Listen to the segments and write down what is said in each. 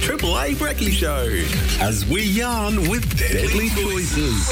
Triple A Brekkie Show as we yarn with Deadly Choices.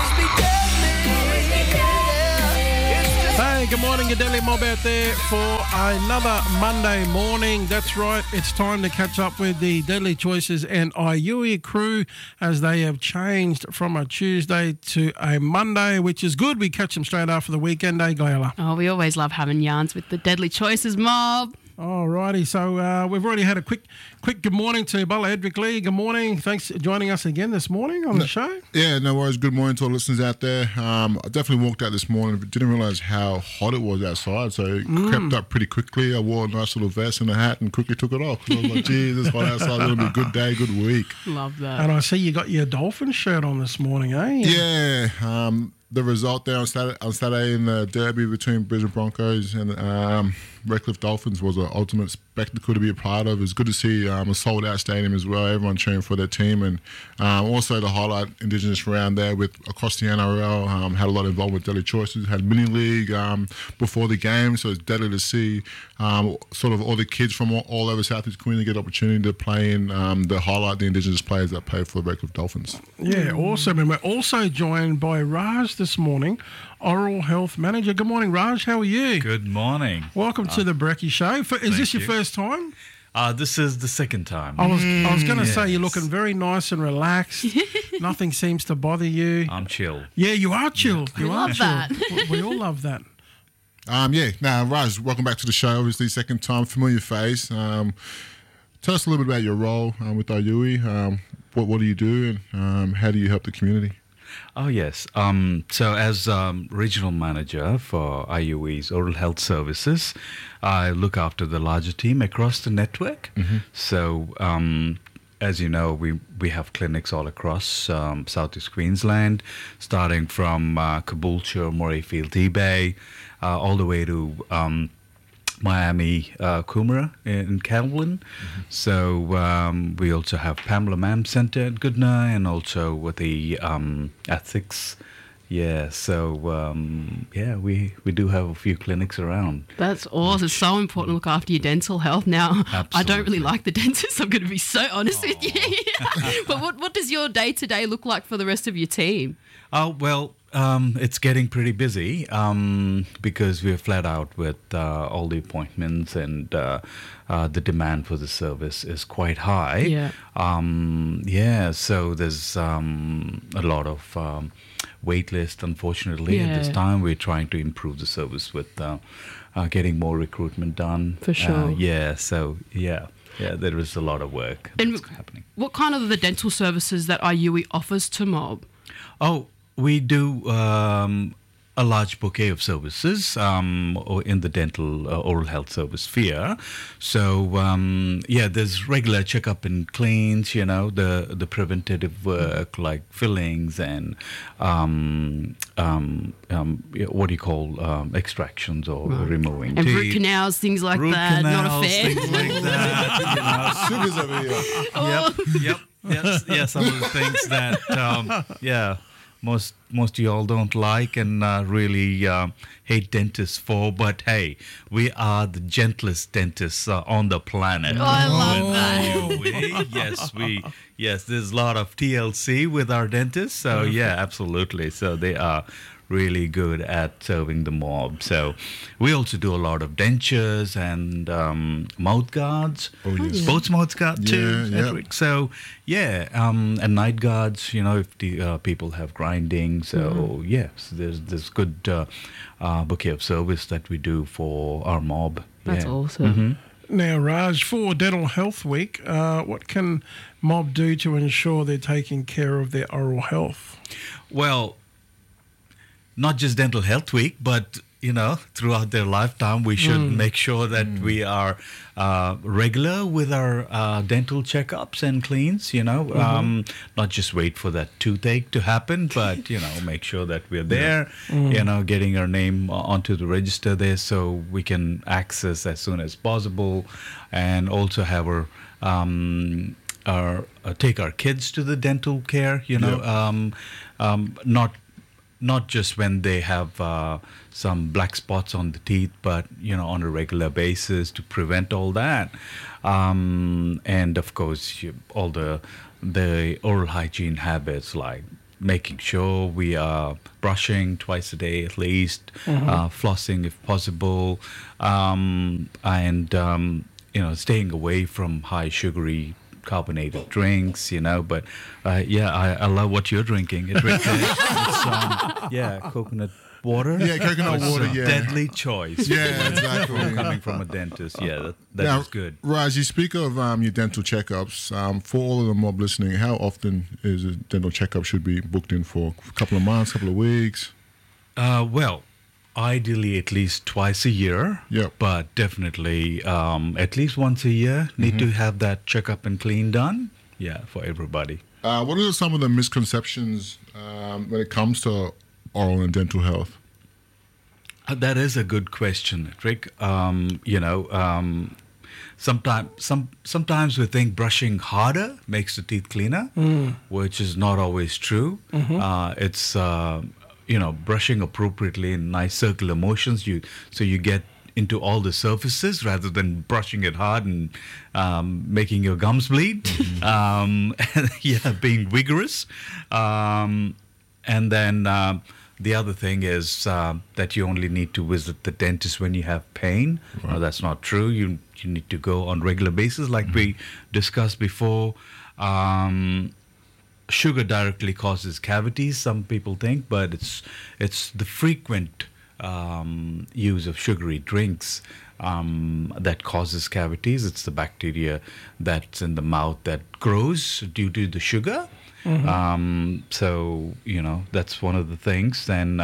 Hey, good morning, your Deadly Mob out there for another Monday morning. That's right, it's time to catch up with the Deadly Choices and IUE crew as they have changed from a Tuesday to a Monday, which is good. We catch them straight after the weekend, eh, Glayla? Oh, we always love having yarns with the Deadly Choices mob. Alrighty, so we've already had a quick good morning to Bella Edric Lee. Good morning. Thanks for joining us again this morning on the show. Yeah, no worries. Good morning to all listeners out there. I definitely walked out this morning, but didn't realise how hot it was outside, so it crept up pretty quickly. I wore a nice little vest and a hat and quickly took it off. I was like, geez, it's hot outside. It'll be a good day, good week. Love that. And I see you got your Dolphin shirt on this morning, eh? Yeah, the result there on Saturday in the derby between Brisbane Broncos and Redcliffe Dolphins was an ultimate spectacle to be a part of. It was good to see a sold-out stadium as well, everyone cheering for their team, and also to highlight Indigenous round there with across the NRL, had a lot involved with Deadly Choices, had mini league before the game, so it's deadly to see sort of all the kids from all over South East Queensland get opportunity to play in, to highlight the Indigenous players that play for the Redcliffe Dolphins. Yeah, awesome. And we're also joined by Raj this morning, Oral Health Manager. Good morning, Raj. How are you? Good morning. Welcome to the Brekkie Show. Is this your first time? This is the second time. I was going to say you're looking very nice and relaxed. Nothing seems to bother you. I'm chill. Yeah, you are chill. We love that. We all love that. Raj, welcome back to the show. Obviously, second time, familiar face. Tell us a little bit about your role with IUE. What do you do, and how do you help the community? Oh, yes. So as regional manager for IUE's Oral Health Services, I look after the larger team across the network. Mm-hmm. So as you know, we have clinics all across Southeast Queensland, starting from Caboolture, Morayfield, EBay, all the way to Miami, Coomera in Calvin. Mm-hmm. So we also have Pamela Mam Center at Goodna, and also with the ethics. Yeah, so we do have a few clinics around. That's awesome. It's so important to look after your dental health. Now, Absolutely. I don't really like the dentist. I'm going to be so honest with you. But what does your day-to-day look like for the rest of your team? Oh, well, it's getting pretty busy because we're flat out with all the appointments, and the demand for the service is quite high. Yeah. So there's a lot of wait list, unfortunately, at this time. We're trying to improve the service with getting more recruitment done. For sure. Yeah, there is a lot of work that's happening. What kind of the dental services that IUE offers to Mob? Oh, we do a large bouquet of services in the dental oral health service sphere. So, there's regular checkup and cleans, the preventative work like fillings and what do you call extractions or removing and teeth. root canals, things like root that. Canals, Not a fan. things like that. Sugars over here. Yep. Some of the things that, most of y'all don't like and really hate dentists for, but hey, we are the gentlest dentists on the planet. Oh, I love that. Yes, there's a lot of TLC with our dentists, so yeah, absolutely. So they are really good at serving the mob. So we also do a lot of dentures and mouth guards, sports mouth guard too, Edric. So and night guards, if the people have grinding. So yes, there's good bouquet of service that we do for our mob. That's awesome. Mm-hmm. Now, Raj, for Dental Health Week, what can Mob do to ensure they're taking care of their oral health? Well, not just Dental Health Week, but throughout their lifetime, we should make sure that we are regular with our dental checkups and cleans, not just wait for that toothache to happen, but, make sure that we're there, getting our name onto the register there so we can access as soon as possible, and also have take our kids to the dental care, not not just when they have some black spots on the teeth, but on a regular basis to prevent all that. And of course, all the oral hygiene habits, like making sure we are brushing twice a day at least, flossing if possible, and staying away from high sugary carbonated drinks, but I love what you're drinking. It's coconut water. Yeah, coconut water, a yeah. deadly choice. Yeah, exactly. Coming from a dentist, that Now, is good. Raj, you speak of your dental checkups. For all of the mob listening, how often is a dental checkup should be booked in for? A couple of months, couple of weeks? Well, ideally at least twice a year. Yep. But definitely at least once a year. Need to have that checkup and clean done. Yeah, for everybody. What are some of the misconceptions when it comes to oral and dental health? That is a good question, Rick. Sometimes we think brushing harder makes the teeth cleaner, which is not always true. It's brushing appropriately in nice circular motions. So you get into all the surfaces rather than brushing it hard and making your gums bleed. Being vigorous. And then the other thing is that you only need to visit the dentist when you have pain. Right. No, that's not true. You need to go on regular basis, like we discussed before. Sugar directly causes cavities, some people think, but it's the frequent use of sugary drinks that causes cavities. It's the bacteria that's in the mouth that grows due to the sugar. So that's one of the things. And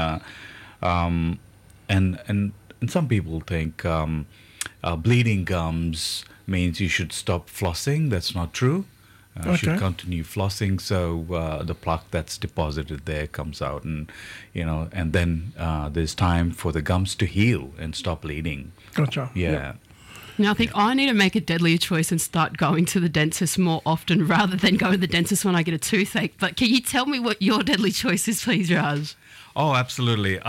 some people think bleeding gums means you should stop flossing. That's not true. You should continue flossing, so the plaque that's deposited there comes out, and then there's time for the gums to heal and stop bleeding. Gotcha. Yeah. Now, I think I need to make a deadlier choice and start going to the dentist more often rather than go to the dentist when I get a toothache. But can you tell me what your deadly choice is, please, Raj? Oh, absolutely.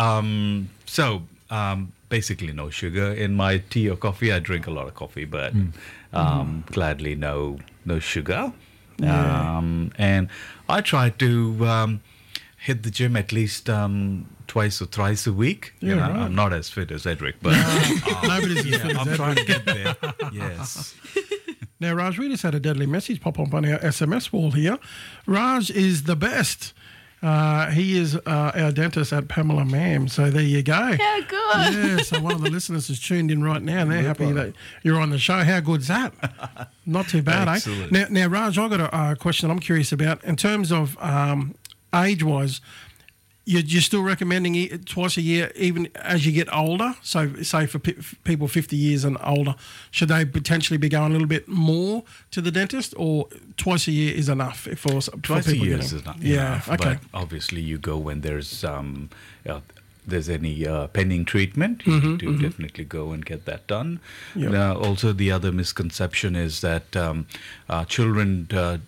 Basically no sugar in my tea or coffee. I drink a lot of coffee, but gladly no sugar. Yeah. And I try to hit the gym at least twice or thrice a week. Yeah, right. I'm not as fit as Edric, but Nobody's as fit as I'm trying to Edric. get there. Yes. Now, Raj, we just had a deadly message pop up on our SMS wall here. Raj is the best. He is our dentist at Pamela Mam. So there you go. Yeah, good. Yeah, so one of the listeners is tuned in right now and they're happy that you're on the show. How good's that? Not too bad, Excellent. eh? Now, Raj, I've got a question I'm curious about. In terms of age-wise, you're still recommending it twice a year even as you get older? So say for people 50 years and older, should they potentially be going a little bit more to the dentist, or twice a year is enough for Twice people a year getting- is not Yeah, enough, okay. but obviously you go when there's any pending treatment. You need to definitely go and get that done. Yep. Also, the other misconception is that children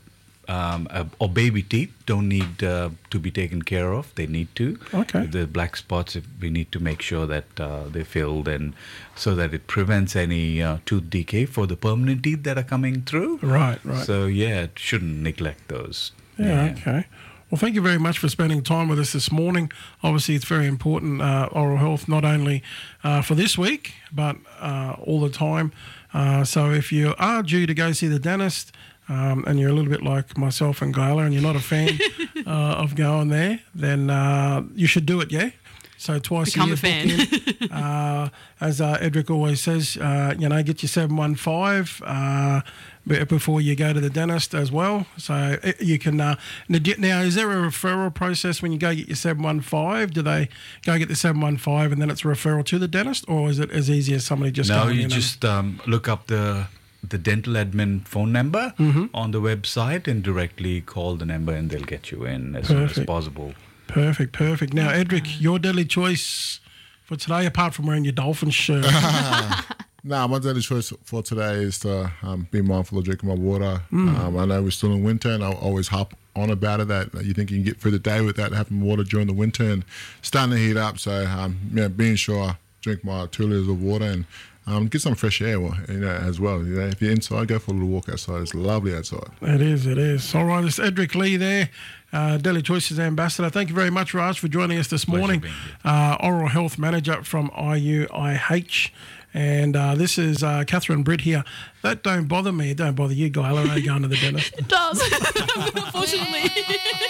or baby teeth don't need to be taken care of. They need to. Okay. The black spots, we need to make sure that they're filled, and so that it prevents any tooth decay for the permanent teeth that are coming through. Right. So shouldn't neglect those. Yeah, okay. Well, thank you very much for spending time with us this morning. Obviously, it's very important, oral health, not only for this week, but all the time. So if you are due to go see the dentist, and you're a little bit like myself and Gayla, and you're not a fan of going there, then you should do it, yeah? So twice Become a year. a fan. book in. As Edric always says, get your 715 before you go to the dentist as well. So you can... now, is there a referral process when you go get your 715? Do they go get the 715 and then it's a referral to the dentist? Or is it as easy as somebody just No, going you in just look up the dental admin phone number on the website and directly call the number, and they'll get you in as soon as Perfect. possible. Perfect. Now, Edric, your deadly choice for today, apart from wearing your Dolphins shirt. No, my daily choice for today is to be mindful of drinking my water. I know we're still in winter, and I always harp on about it that you think you can get through the day without having water during the winter, and starting to heat up. So, being sure I drink my 2 litres of water and get some fresh air, as well. If you're inside, go for a little walk outside. It's lovely outside. It is. All right, it's Edric Lee there, Daily Choices Ambassador. Thank you very much, Raj, for joining us this morning. Oral Health Manager from IUIH. And this is Catherine Britt here. That don't bother me. It don't bother you, Guy. Going to the dentist. It does, unfortunately.